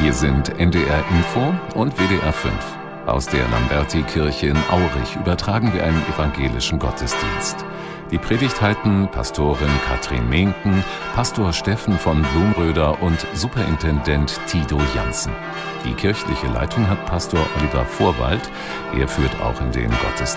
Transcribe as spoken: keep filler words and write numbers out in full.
Hier sind N D R Info und W D R fünf. Aus der Lamberti-Kirche in Aurich übertragen wir einen evangelischen Gottesdienst. Die Predigt halten Pastorin Katrin Mehnken, Pastor Steffen von Blumröder und Superintendent Tito Jansen. Die kirchliche Leitung hat Pastor Oliver Vorwald. Er führt auch in den Gottesdienst.